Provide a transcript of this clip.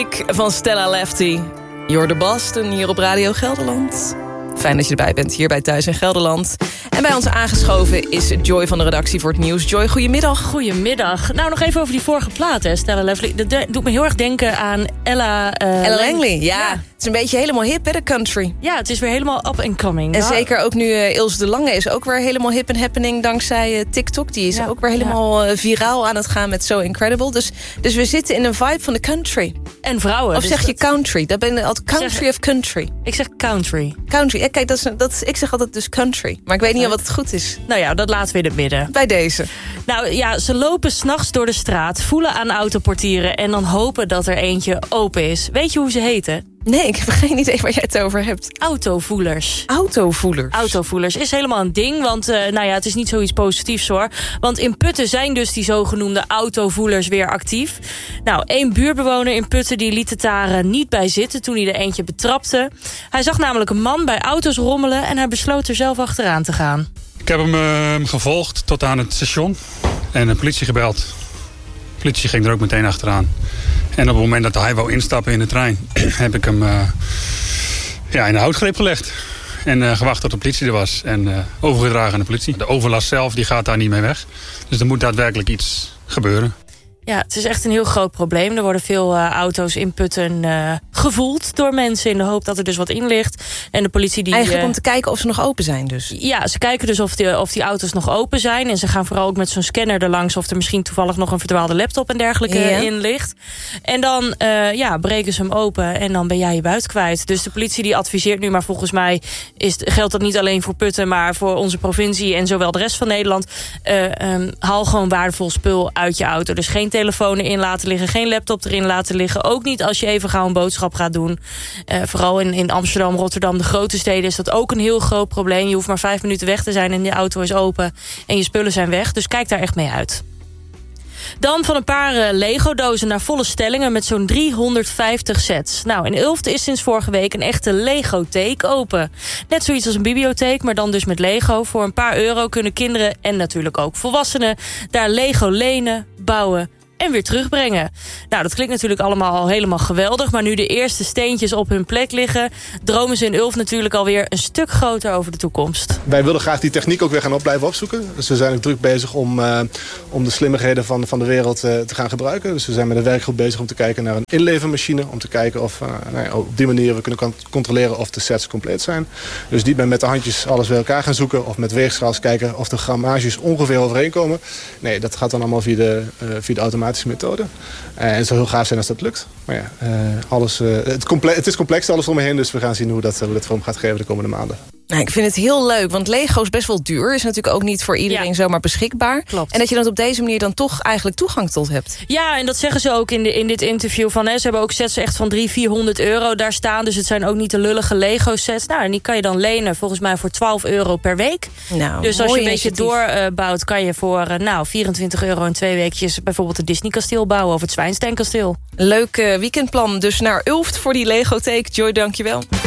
Van Stella Lefty. You're the Boston hier op Radio Gelderland. Fijn dat je erbij bent, hier bij Thuis in Gelderland. En bij ons aangeschoven is Joy van de redactie voor het nieuws. Joy, goedemiddag. Goedemiddag. Nou, nog even over die vorige plaat, hè, Stella Lefty. Dat doet me heel erg denken aan Ella Langley, ja. Het is een beetje helemaal hip, hè, de country. Ja, het is weer helemaal up and coming. En zeker ook nu Ilse de Lange is ook weer helemaal hip en happening dankzij TikTok. Die is ook weer helemaal viraal aan het gaan met So Incredible. Dus we zitten in een vibe van de country. En vrouwen. Of zeg je country? Dat ben je altijd country of country? Ik zeg country. Country, ja, kijk, ik zeg altijd dus country. Maar ik weet niet wat het goed is. Nou ja, dat laten we in het midden. Bij deze. Nou ja, ze lopen 's nachts door de straat, voelen aan autoportieren en dan hopen dat er eentje open is. Weet je hoe ze heten? Nee, ik heb geen idee waar jij het over hebt. Autovoelers. Autovoelers? Autovoelers is helemaal een ding, want het is niet zoiets positiefs hoor. Want in Putten zijn dus die zogenoemde autovoelers weer actief. Nou, één buurtbewoner in Putten die liet het daar niet bij zitten toen hij er eentje betrapte. Hij zag namelijk een man bij auto's rommelen en hij besloot er zelf achteraan te gaan. Ik heb hem gevolgd tot aan het station en de politie gebeld. De politie ging er ook meteen achteraan. En op het moment dat hij wou instappen in de trein, heb ik hem in de houtgreep gelegd. En gewacht tot de politie er was. En overgedragen aan de politie. De overlast zelf die gaat daar niet mee weg. Dus er moet daadwerkelijk iets gebeuren. Ja, het is echt een heel groot probleem. Er worden veel auto's in Putten gevoeld door mensen in de hoop dat er dus wat in ligt. En de politie die... Eigenlijk om te kijken of ze nog open zijn dus. Ja, ze kijken dus of die auto's nog open zijn. En ze gaan vooral ook met zo'n scanner erlangs of er misschien toevallig nog een verdwaalde laptop en dergelijke in ligt. En dan breken ze hem open en dan ben jij je buit kwijt. Dus de politie die adviseert nu, maar volgens mij geldt dat niet alleen voor Putten, maar voor onze provincie en zowel de rest van Nederland. Haal gewoon waardevol spul uit je auto. Dus geen telefoon erin laten liggen, geen laptop erin laten liggen. Ook niet als je even gauw een boodschap gaat doen. Vooral in Amsterdam, Rotterdam, de grote steden is dat ook een heel groot probleem. Je hoeft maar 5 minuten weg te zijn en je auto is open en je spullen zijn weg. Dus kijk daar echt mee uit. Dan van een paar Lego-dozen naar volle stellingen met zo'n 350 sets. Nou, in Ulft is sinds vorige week een echte Lego-theek open. Net zoiets als een bibliotheek, maar dan dus met Lego. Voor een paar euro kunnen kinderen en natuurlijk ook volwassenen daar Lego lenen, bouwen en weer terugbrengen. Nou, dat klinkt natuurlijk allemaal al helemaal geweldig, maar nu de eerste steentjes op hun plek liggen, dromen ze in Ulft natuurlijk alweer een stuk groter over de toekomst. Wij willen graag die techniek ook weer blijven opzoeken. Dus we zijn ook druk bezig om de slimmigheden van de wereld te gaan gebruiken. Dus we zijn met een werkgroep bezig om te kijken naar een inlevermachine, om te kijken of op die manier we kunnen controleren of de sets compleet zijn. Dus niet met de handjes alles bij elkaar gaan zoeken of met weegschaals kijken of de grammages ongeveer overeenkomen. Nee, dat gaat dan allemaal via de automatische methode. En het zou heel gaaf zijn als dat lukt. Maar ja, het is complex alles omheen, dus we gaan zien hoe dat vorm gaat geven de komende maanden. Nou, ik vind het heel leuk, want Lego is best wel duur. Is natuurlijk ook niet voor iedereen zomaar beschikbaar. Klopt. En dat je dan op deze manier dan toch eigenlijk toegang tot hebt. Ja, en dat zeggen ze ook in dit interview. Ze hebben ook sets echt van 300-400 euro daar staan. Dus het zijn ook niet de lullige Lego sets. Nou, en die kan je dan lenen volgens mij voor 12 euro per week. Nou, dus als je een beetje doorbouwt, kan je voor 24 euro in 2 weekjes bijvoorbeeld het Disney kasteel bouwen of het Zwijnstein kasteel. Leuk weekendplan dus naar Ulft voor die Lego-theek. Joy, dankjewel.